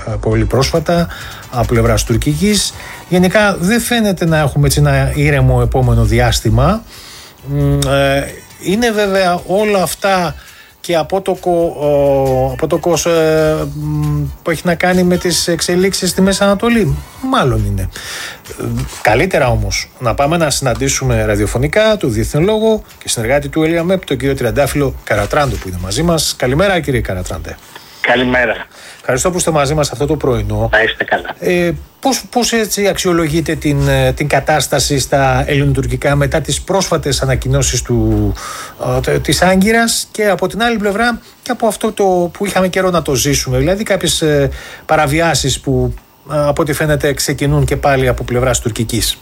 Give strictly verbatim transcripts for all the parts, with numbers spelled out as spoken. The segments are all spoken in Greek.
πολύ πρόσφατα από πλευράς τουρκικής. Γενικά δεν φαίνεται να έχουμε έτσι ένα ήρεμο επόμενο διάστημα. Είναι βέβαια όλα αυτά και απότοκο, απότοκο ε, που έχει να κάνει με τις εξελίξεις στη Μέση Ανατολή. Μάλλον είναι. Καλύτερα όμως να πάμε να συναντήσουμε ραδιοφωνικά του διεθνολόγο και συνεργάτη του Ελιαμέπ, τον κύριο Τριαντάφυλλο Καρατράντο, που είναι μαζί μας. Καλημέρα, κύριε Καρατράντε. Καλημέρα. Ευχαριστώ που είστε μαζί μας αυτό το πρωινό. Να είστε καλά. Ε, πώς, πώς έτσι αξιολογείτε την, την κατάσταση στα ελληνοτουρκικά μετά τις πρόσφατες ανακοινώσεις του, ε, της Άγκυρας, και από την άλλη πλευρά και από αυτό το που είχαμε καιρό να το ζήσουμε, δηλαδή κάποιες ε, παραβιάσεις που ε, από ό,τι φαίνεται ξεκινούν και πάλι από πλευράς τουρκικής?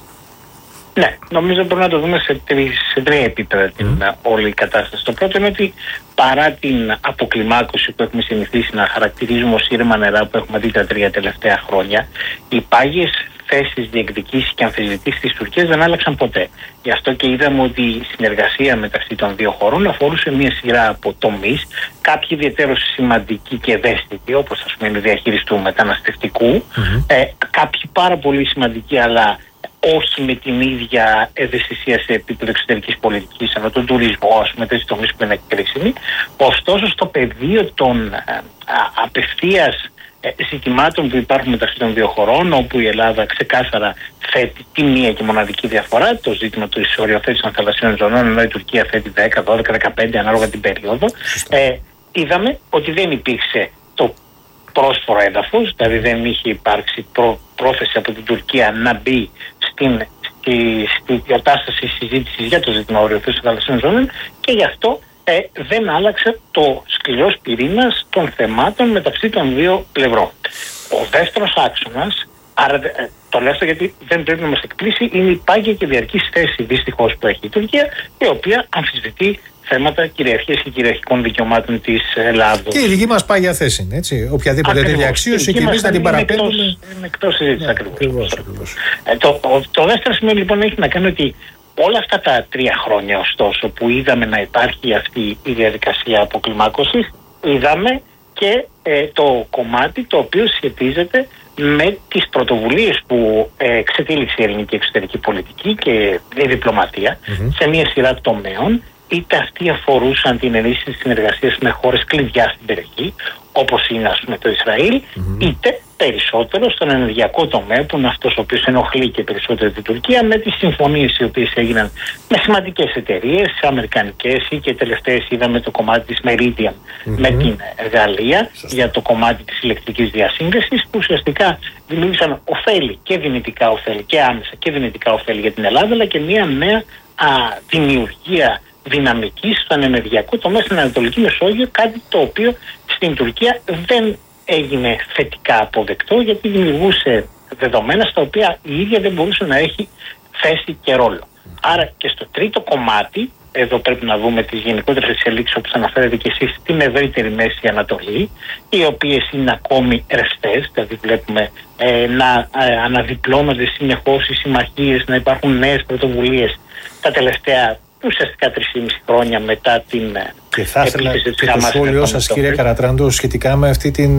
Ναι, νομίζω μπορούμε να το δούμε σε, τρεις, σε τρία επίπεδα την mm. όλη η κατάσταση. Το πρώτο είναι ότι παρά την αποκλιμάκωση που έχουμε συνηθίσει να χαρακτηρίζουμε ως ήρεμα νερά που έχουμε δει τα τρία τελευταία χρόνια, οι πάγιες θέσεις διεκδικήσεις και αμφισβητήσεις της Τουρκίας δεν άλλαξαν ποτέ. Γι' αυτό και είδαμε ότι η συνεργασία μεταξύ των δύο χωρών αφορούσε μια σειρά από τομείς, κάποιοι ιδιαίτερως σημαντικοί και ευαίσθητοι, όπως ας πούμε η διαχείριση του μεταναστευτικού, mm-hmm. ε, κάποιοι πάρα πολύ σημαντικοί αλλά όχι με την ίδια ευαισθησία σε επίπεδο εξωτερικής πολιτικής, ενώ τον τουρισμό, ας πούμε, τέτοιοι τομείς που είναι κρίσιμοι. Ωστόσο, στο πεδίο των α, απευθείας ε, ζητημάτων που υπάρχουν μεταξύ των δύο χωρών, όπου η Ελλάδα ξεκάθαρα θέτει τη μία και μοναδική διαφορά, το ζήτημα της οριοθέτησης των θαλασσίων ζωνών, ενώ η Τουρκία θέτει δέκα, δώδεκα, δεκαπέντε ανάλογα την περίοδο, ε, είδαμε ότι δεν υπήρξε το πρόσφορο έδαφος, δηλαδή δεν είχε υπάρξει προ, πρόθεση από την Τουρκία να μπει στην, στη, στη διατάσταση συζήτησης για το ζήτημα οριοθέτησης των θαλασσίων ζώνων, και γι' αυτό ε, δεν άλλαξε το σκληρός πυρήνας των θεμάτων μεταξύ των δύο πλευρών. Ο δεύτερος άξονας, άρα ε, το λέω αυτό γιατί δεν πρέπει να μας εκπλήσει, είναι η πάγια και διαρκής θέση δυστυχώς που έχει η Τουρκία, η οποία αμφισβητεί θέματα κυριαρχίας και κυριαρχικών δικαιωμάτων της Ελλάδος. Και η δική μας πάγια θέση είναι, έτσι. Οποιαδήποτε τέτοια αξίωση και εμείς να την παραπέμπουμε. Είναι εκτός συζήτησης, ακριβώς. Ε, το, το, το δεύτερο σημείο λοιπόν έχει να κάνει ότι όλα αυτά τα τρία χρόνια, ωστόσο, που είδαμε να υπάρχει αυτή η διαδικασία αποκλιμάκωσης, είδαμε και ε, το κομμάτι το οποίο σχετίζεται με τις πρωτοβουλίες που ε, ξετύλιξε η ελληνική εξωτερική πολιτική και η διπλωματία mm-hmm. σε μια σειρά τομέων, είτε αυτοί αφορούσαν την ενίσχυση της συνεργασίας με χώρες κλειδιά στην περιοχή, όπως είναι ας πούμε το Ισραήλ, mm-hmm. είτε περισσότερο στον ενεργειακό τομέα, που είναι αυτός ο οποίος ενοχλεί και περισσότερο την Τουρκία, με τις συμφωνίες οι οποίες έγιναν με σημαντικές εταιρείες, αμερικανικές, ή και τελευταίες είδαμε το κομμάτι της Meridian mm-hmm. με την Γαλλία Σωστή. για το κομμάτι της ηλεκτρικής διασύνδεσης, που ουσιαστικά δημιούργησαν ωφέλη και δυνητικά ωφέλη και άμεσα και δυνητικά ωφέλη για την Ελλάδα, αλλά και μια νέα α, δημιουργία δυναμική στον ενεργειακό τομέα στην Ανατολική Μεσόγειο, κάτι το οποίο στην Τουρκία δεν έγινε θετικά αποδεκτό, γιατί δημιουργούσε δεδομένα στα οποία η ίδια δεν μπορούσε να έχει θέση και ρόλο. Άρα και στο τρίτο κομμάτι, εδώ πρέπει να δούμε τις γενικότερες εξελίξεις, όπως αναφέρετε και εσείς, στην ευρύτερη Μέση Ανατολή, οι οποίες είναι ακόμη ρευστές, δηλαδή βλέπουμε ε, να ε, αναδιπλώνονται συνεχώς οι συμμαχίες, να υπάρχουν νέες πρωτοβουλίες τα τελευταία ουσιαστικά τρεισήμισι χρόνια μετά την και θα ήθελα και το σχόλιο σας, κύριε Καρατράντο, σχετικά με αυτή την,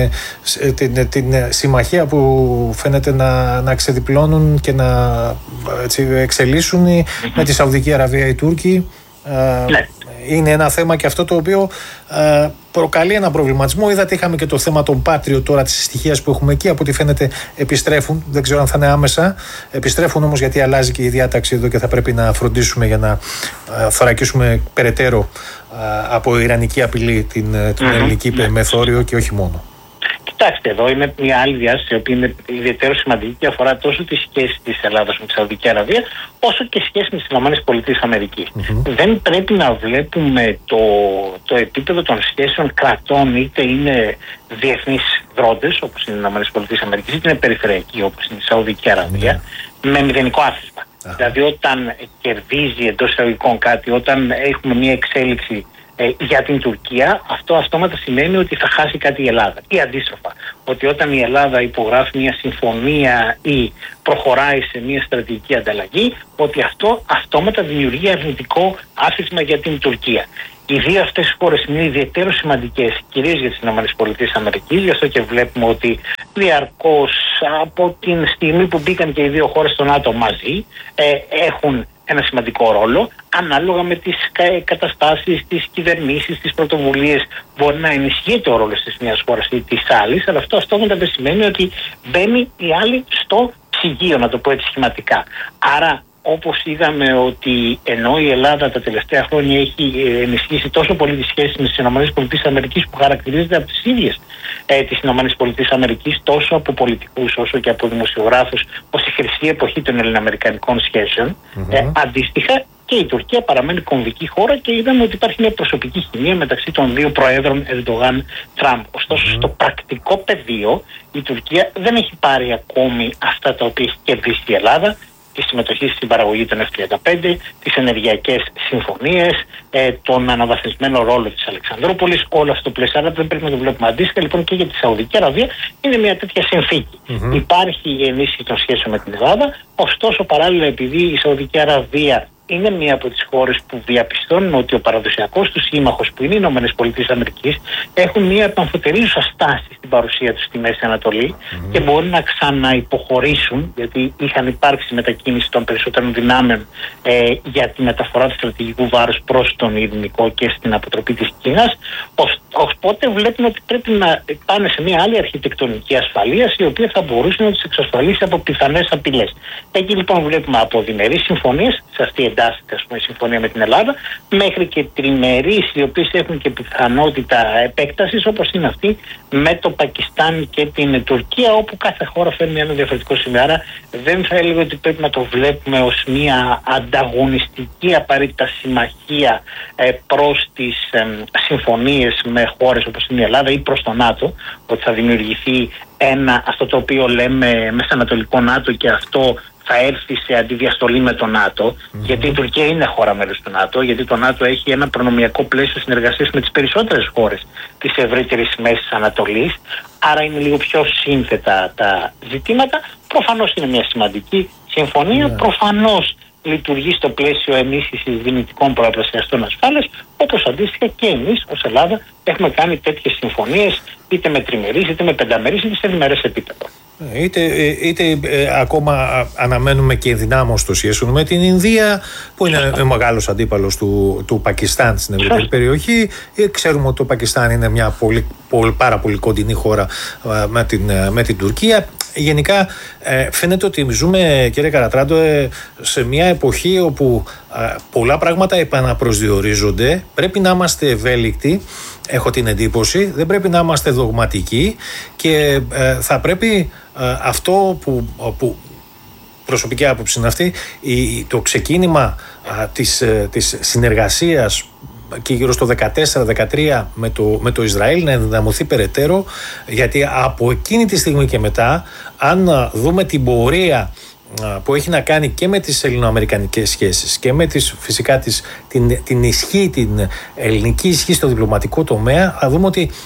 την, την, την συμμαχία που φαίνεται να, να ξεδιπλώνουν και να έτσι, εξελίσσουν mm-hmm. με τη Σαουδική Αραβία οι Τούρκοι. Ναι. Είναι ένα θέμα και αυτό το οποίο ε, προκαλεί ένα προβληματισμό. Είδατε, είχαμε και το θέμα των Patriot τώρα, της στοιχείας που έχουμε εκεί. Από ό,τι φαίνεται επιστρέφουν. Δεν ξέρω αν θα είναι άμεσα. Επιστρέφουν όμως, γιατί αλλάζει και η διάταξη εδώ και θα πρέπει να φροντίσουμε για να ε, θωρακίσουμε περαιτέρω ε, από ιρανική απειλή την, την mm-hmm. ελληνική mm-hmm. μεθόριο και όχι μόνο. Κοιτάξτε, εδώ είναι μια άλλη διάσταση, η οποία είναι ιδιαίτερα σημαντική και αφορά τόσο τις σχέσεις της Ελλάδας με τη Σαουδική Αραβία, όσο και σχέσεις με τις ΗΠΑ. Mm-hmm. Δεν πρέπει να βλέπουμε το, το επίπεδο των σχέσεων κρατών, είτε είναι διεθνείς δρόντες, όπως είναι οι ΗΠΑ, είτε είναι περιφερειακοί, όπως είναι η Σαουδική Αραβία, mm-hmm. με μηδενικό άθροισμα. Mm-hmm. Δηλαδή, όταν κερδίζει εντός εισαγωγικών κάτι, όταν έχουμε μια εξέλιξη Ε, για την Τουρκία, αυτό αυτόματα σημαίνει ότι θα χάσει κάτι η Ελλάδα. Ή αντίστροφα, ότι όταν η Ελλάδα υπογράφει μια συμφωνία ή προχωράει σε μια στρατηγική ανταλλαγή, ότι αυτό αυτόματα δημιουργεί αρνητικό άθροισμα για την Τουρκία. Οι δύο αυτές χώρες είναι ιδιαίτερα σημαντικές, κυρίως για τις ΗΠΑ, γι' αυτό και βλέπουμε ότι διαρκώς από την στιγμή που μπήκαν και οι δύο χώρες στο ΝΑΤΟ μαζί, ε, έχουν ένα σημαντικό ρόλο. Ανάλογα με τις καταστάσεις, τις κυβερνήσεις, τις πρωτοβουλίες, μπορεί να ενισχύεται ο ρόλος της μιας χώρας ή της άλλης, αλλά αυτό αυτόματα δεν σημαίνει ότι μπαίνει η άλλη στο ψυγείο, να το πω έτσι σχηματικά. Άρα, όπως είδαμε ότι ενώ η Ελλάδα τα τελευταία χρόνια έχει ενισχύσει τόσο πολύ τις σχέσεις με τις ΗΠΑ που χαρακτηρίζεται από τις ίδιες ε, τις ΗΠΑ, τόσο από πολιτικούς όσο και από δημοσιογράφους, ως η χρυσή εποχή των ελληνοαμερικανικών σχέσεων, mm-hmm. ε, αντίστοιχα και η Τουρκία παραμένει κομβική χώρα και είδαμε ότι υπάρχει μια προσωπική χημεία μεταξύ των δύο προέδρων Ερντογάν-Τραμπ. Ωστόσο, mm-hmm. στο πρακτικό πεδίο η Τουρκία δεν έχει πάρει ακόμη αυτά τα οποία έχει κερδίσει η Ελλάδα, τη συμμετοχή στην παραγωγή των εφ τριάντα πέντε, τις ενεργειακές συμφωνίες, ε, τον αναβαθμισμένο ρόλο της Αλεξανδρούπολης, όλα στο πλαίσιο. Άρα δεν πρέπει να το βλέπουμε αντίστοιχα. Λοιπόν, και για τη Σαουδική Αραβία είναι μια τέτοια συνθήκη. Mm-hmm. Υπάρχει η ενίσχυση των σχέσεων με την Ελλάδα, ωστόσο παράλληλα, επειδή η Σαουδική Αραβία είναι μία από τις χώρες που διαπιστώνουν ότι ο παραδοσιακός του σύμμαχος, που είναι οι ΗΠΑ, έχουν μία επαμφωτερίζουσα στάση στην παρουσία τους στη Μέση Ανατολή mm. και μπορεί να ξαναυποχωρήσουν, γιατί είχαν υπάρξει μετακίνηση των περισσότερων δυνάμεων ε, για τη μεταφορά του στρατηγικού βάρους προς τον Ειρηνικό και στην αποτροπή της Κίνας. Οπότε βλέπουμε ότι πρέπει να πάνε σε μια άλλη αρχιτεκτονική ασφαλείας, η οποία θα μπορούσε να τους εξασφαλίσει από πιθανές απειλές. Εκεί λοιπόν βλέπουμε από διμερείς συμφωνίες, σε αυτή εντάσσεται ας πούμε η συμφωνία με την Ελλάδα, μέχρι και τριμερείς, οι οποίες έχουν και πιθανότητα επέκτασης, όπως είναι αυτή με το Πακιστάν και την Τουρκία, όπου κάθε χώρα φέρνει ένα διαφορετικό σημείο. Άρα δεν θα έλεγα ότι πρέπει να το βλέπουμε ως μια ανταγωνιστική απαραίτητα συμμαχία ε, προς τις ε, συμφωνίες με χώρες όπως είναι η Ελλάδα ή προς το ΝΑΤΟ, ότι θα δημιουργηθεί ένα, αυτό το οποίο λέμε μεσανατολικό ΝΑΤΟ, και αυτό θα έρθει σε αντιδιαστολή με το ΝΑΤΟ, mm-hmm. γιατί η Τουρκία είναι χώρα μέλος του ΝΑΤΟ, γιατί το ΝΑΤΟ έχει ένα προνομιακό πλαίσιο συνεργασίας με τις περισσότερες χώρες της ευρύτερης Μέσης Ανατολής, άρα είναι λίγο πιο σύνθετα τα ζητήματα. Προφανώς είναι μια σημαντική συμφωνία, yeah. προφανώς λειτουργεί στο πλαίσιο ενίσχυσης δυνητικών προαπλασιαστών ασφάλειας, όπως αντίστοιχα και εμείς ως Ελλάδα έχουμε κάνει τέτοιες συμφωνίες, είτε με τριμερείς, είτε με πενταμερείς, είτε σε διμερές επίπεδο. Είτε, είτε ε, ακόμα αναμένουμε και ενδυνάμωση των σχέσεων με την Ινδία, που είναι ο μεγάλος αντίπαλος του, του Πακιστάν στην ευρύτερη περιοχή. Ε, ξέρουμε ότι το Πακιστάν είναι μια πολύ, πολύ, πάρα πολύ κοντινή χώρα ε, με, την, ε, με την Τουρκία. Γενικά ε, φαίνεται ότι ζούμε, κύριε Καρατράντο, ε, σε μια εποχή όπου ε, πολλά πράγματα επαναπροσδιορίζονται. Πρέπει να είμαστε ευέλικτοι, έχω την εντύπωση, δεν πρέπει να είμαστε δογματικοί, και ε, θα πρέπει ε, αυτό που, που προσωπική άποψη είναι αυτή, η, το ξεκίνημα ε, της, ε, της συνεργασίας και γύρω στο δεκατέσσερα δεκατρία με το, με το Ισραήλ να ενδυναμωθεί περαιτέρω, γιατί από εκείνη τη στιγμή και μετά, αν δούμε την πορεία που έχει να κάνει και με τις ελληνοαμερικανικές σχέσεις και με τις, φυσικά τις, την, την ισχύ, την ελληνική ισχύ στο διπλωματικό τομέα, θα δούμε ότι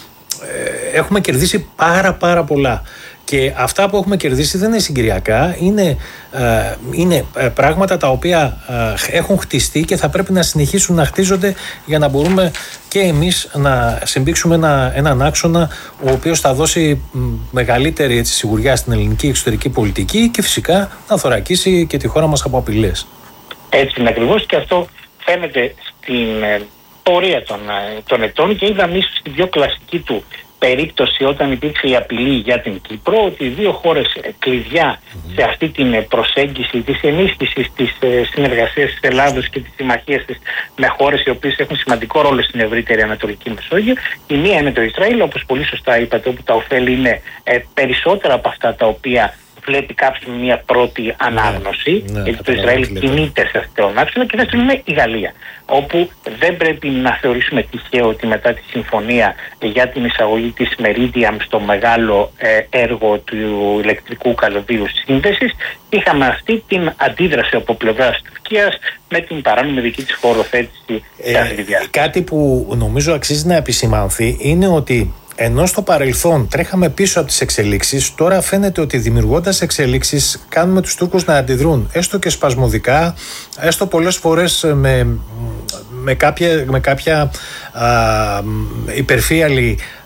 ε, έχουμε κερδίσει πάρα πάρα πολλά. Και αυτά που έχουμε κερδίσει δεν είναι συγκυριακά, είναι, ε, είναι πράγματα τα οποία ε, έχουν χτιστεί και θα πρέπει να συνεχίσουν να χτίζονται, για να μπορούμε και εμείς να συμπήξουμε ένα, έναν άξονα ο οποίος θα δώσει μεγαλύτερη έτσι, σιγουριά στην ελληνική εξωτερική πολιτική και φυσικά να θωρακίσει και τη χώρα μας από απειλές. Έτσι είναι ακριβώς, και αυτό φαίνεται στην πορεία των, των ετών, και είδαμε ίσως στην πιο κλασική του περίπτωση όταν υπήρξε η απειλή για την Κύπρο, ότι οι δύο χώρες κλειδιά mm-hmm. σε αυτή την προσέγγιση της ενίσχυσης της συνεργασίας της Ελλάδος και της συμμαχίας της με χώρες οι οποίες έχουν σημαντικό ρόλο στην ευρύτερη Ανατολική Μεσόγειο. Η μία είναι το Ισραήλ, όπως πολύ σωστά είπατε, όπου τα ωφέλη είναι ε, περισσότερα από αυτά τα οποία βλέπει κάποιος με μια πρώτη ανάγνωση, ναι, γιατί ναι, το Ισραήλ κινείται σε αυτό το άξονα, και δεύτερον είναι η Γαλλία, όπου δεν πρέπει να θεωρήσουμε τυχαίο ότι μετά τη συμφωνία για την εισαγωγή της Meridiam στο μεγάλο ε, έργο του ηλεκτρικού καλωδίου σύνδεσης, είχαμε αυτή την αντίδραση από πλευράς Τουρκίας με την παράνομη δική της χωροθέτηση ε, σε αυτή τη διάρκεια. Κάτι που νομίζω αξίζει να επισημανθεί είναι ότι ενώ στο παρελθόν τρέχαμε πίσω από τις εξελίξεις, τώρα φαίνεται ότι δημιουργώντας εξελίξεις κάνουμε τους Τούρκους να αντιδρούν, έστω και σπασμωδικά, έστω πολλές φορές με, με κάποια, με κάποια α, υπερφύαλη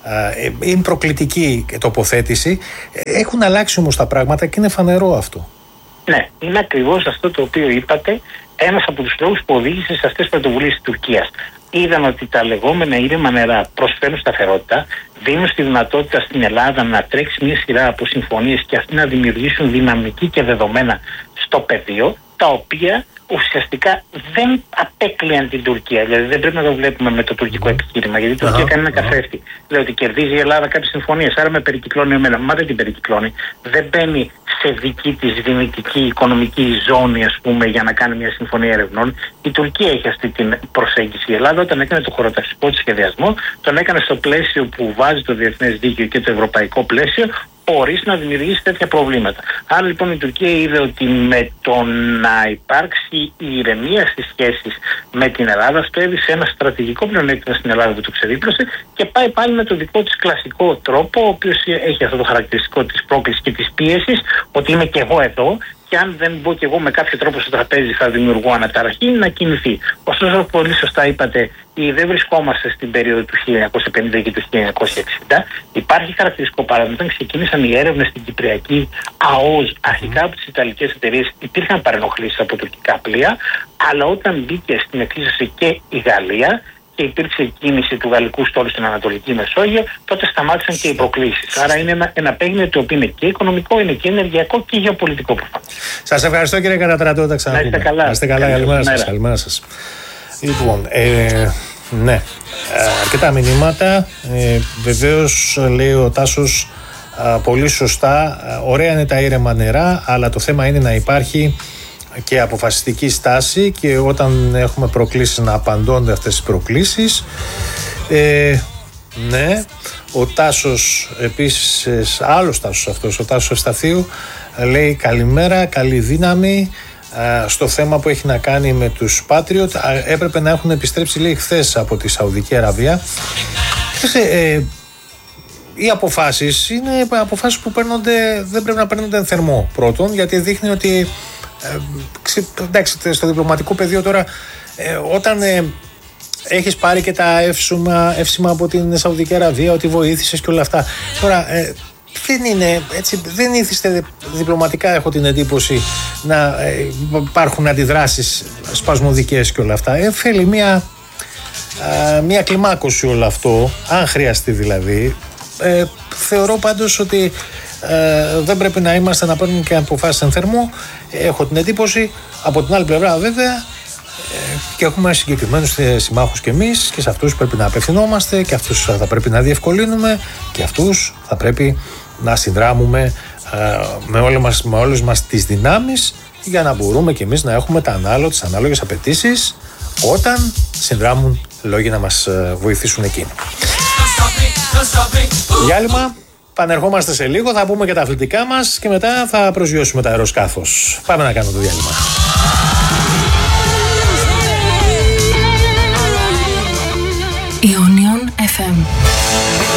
είναι προκλητική τοποθέτηση. Έχουν αλλάξει όμως τα πράγματα και είναι φανερό αυτό. Ναι, είναι ακριβώς αυτό το οποίο είπατε, ένας από τους λόγους που οδήγησε σε αυτές τις πρωτοβουλίες της Τουρκίας. Είδαν ότι τα λεγόμενα ήρεμα νερά προσφέρουν σταθερότητα, δίνουν στη δυνατότητα στην Ελλάδα να τρέξει μια σειρά από συμφωνίες και αυτοί να δημιουργήσουν δυναμική και δεδομένα στο πεδίο, τα οποία ουσιαστικά δεν απέκλειαν την Τουρκία. Δηλαδή δεν πρέπει να το βλέπουμε με το τουρκικό επιχείρημα, γιατί η Τουρκία κάνει ένα καθρέφτη. Λέει ότι κερδίζει η Ελλάδα κάποιες συμφωνίες, άρα με περικυκλώνει εμένα. Μα δεν την περικυκλώνει. Δεν μπαίνει σε δική της δυνητική οικονομική ζώνη, ας πούμε, για να κάνει μια συμφωνία ερευνών. Η Τουρκία έχει αυτή την προσέγγιση. Η Ελλάδα, όταν έκανε το χωροταξικό της σχεδιασμό, τον έκανε στο πλαίσιο που βάζει το διεθνές δίκαιο και το ευρωπαϊκό πλαίσιο, χωρίς να δημιουργήσει τέτοια προβλήματα. Άρα λοιπόν η Τουρκία είδε ότι με το να υπάρξει η ηρεμία στις σχέσεις με την Ελλάδα, αυτό έδισε ένα στρατηγικό πλεονέκτημα στην Ελλάδα που το ξεδίπλωσε και πάει πάλι με το δικό της κλασικό τρόπο, ο οποίος έχει αυτό το χαρακτηριστικό της πρόκλησης και της πίεσης, ότι είμαι και εγώ εδώ. Και αν δεν μπω και εγώ με κάποιο τρόπο στο τραπέζι θα δημιουργώ αναταραχή, να κινηθεί. Ωστόσο, πολύ σωστά είπατε, δεν βρισκόμαστε στην περίοδο του χίλια εννιακόσια πενήντα και του χίλια εννιακόσια εξήντα. Υπάρχει χαρακτηριστικό παράδειγμα. Όταν ξεκίνησαν οι έρευνες στην Κυπριακή ΑΟΣ, αρχικά από τις Ιταλικές εταιρείες, υπήρχαν παρενοχλήσεις από τουρκικά πλοία, αλλά όταν μπήκε στην εκκλήσια και η Γαλλία και υπήρξε κίνηση του γαλλικού στόλου στην Ανατολική Μεσόγειο, τότε σταμάτησαν και οι προκλήσεις. Άρα είναι ένα, ένα παιχνίδι το οποίο είναι και οικονομικό, είναι και ενεργειακό και γεωπολιτικό προφανώς. Σας ευχαριστώ κύριε Καρατραντό, τα ξαναπούμε. Να είστε καλά. Να είστε καλά, καλημέρα σας. Καλημέρα σας. Λοιπόν, ε, ναι, αρκετά μηνύματα. Ε, βεβαίως λέει ο Τάσος ε, πολύ σωστά, ωραία είναι τα ήρεμα νερά, αλλά το θέμα είναι να υπάρχει και αποφασιστική στάση και όταν έχουμε προκλήσεις να απαντώνται αυτές τις προκλήσεις. Ε, ναι, ο Τάσος επίσης, άλλος Τάσος αυτός, ο Τάσος Ευσταθίου, λέει καλημέρα, καλή δύναμη. Α, στο θέμα που έχει να κάνει με τους Patriot, έπρεπε να έχουν επιστρέψει λέει χθες από τη Σαουδική Αραβία. Ε, οι αποφάσεις είναι αποφάσεις που παίρνονται, δεν πρέπει να παίρνονται εν θερμό πρώτον, γιατί δείχνει ότι Ε, εντάξει, στο διπλωματικό πεδίο τώρα ε, όταν ε, έχεις πάρει και τα εύσημα, εύσημα από την Σαουδική Αραβία ότι βοήθησες και όλα αυτά, τώρα ε, δεν είναι έτσι, δεν ήθιστε διπλωματικά, έχω την εντύπωση να ε, υπάρχουν αντιδράσεις σπασμωδικές και όλα αυτά. Ε, θέλει μια, ε, μια κλιμάκωση όλο αυτό, αν χρειαστεί δηλαδή. ε, θεωρώ πάντως ότι Ε, δεν πρέπει να είμαστε να παίρνουμε και αποφάσεις εν θερμό. Έχω την εντύπωση. Από την άλλη πλευρά βέβαια ε, και έχουμε συγκεκριμένους συμμάχους και εμείς και σε αυτούς πρέπει να απευθυνόμαστε και αυτούς θα πρέπει να διευκολύνουμε και αυτούς θα πρέπει να συνδράμουμε ε, με, όλες μας, με όλες μας τις δυνάμεις για να μπορούμε και εμείς να έχουμε τα ανάλογα, τις ανάλογες απαιτήσεις όταν συνδράμουν λόγοι να μας βοηθήσουν εκείνοι. Διάλειμμα. Πανερχόμαστε σε λίγο, θα πούμε και τα αθλητικά μας και μετά θα προσγειώσουμε το αεροσκάφος. Πάμε να κάνουμε το διάλειμμα.